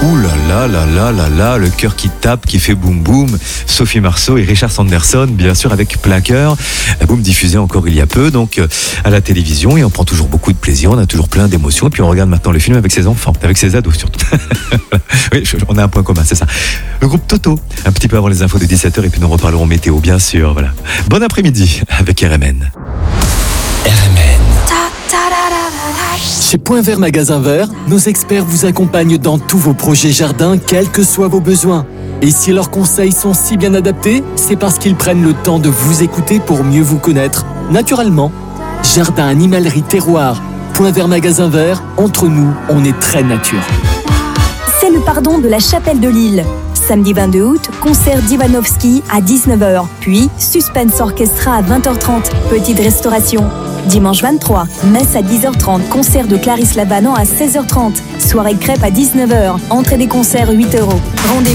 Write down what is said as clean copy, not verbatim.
Ouh là là là là là là, le cœur qui tape, qui fait boum boum. Sophie Marceau et Richard Sanderson, bien sûr, avec Plein Cœur. Boum, diffusé encore il y a peu, donc à la télévision, et on prend toujours beaucoup de plaisir, on a toujours plein d'émotions, et puis on regarde maintenant le film avec ses enfants, avec ses ados surtout. Oui, on a un point commun, c'est ça. Le groupe Toto, un petit peu avant les infos de 17h, et puis nous reparlerons météo, bien sûr. Voilà. Bon après-midi avec RMN. RMN. Chez Point Vert Magasin Vert, nos experts vous accompagnent dans tous vos projets jardin, quels que soient vos besoins. Et si leurs conseils sont si bien adaptés, c'est parce qu'ils prennent le temps de vous écouter pour mieux vous connaître. Naturellement, jardin, animalerie, terroir, Point Vert Magasin Vert, entre nous, on est très nature. C'est le pardon de la Chapelle de Lille. Samedi 22 août, concert d'Ivanovski à 19h, puis Suspense Orchestra à 20h30, petite restauration. Dimanche 23, messe à 10h30, concert de Clarisse Labanan à 16h30, soirée crêpe à 19h, entrée des concerts 8€. Rendez-vous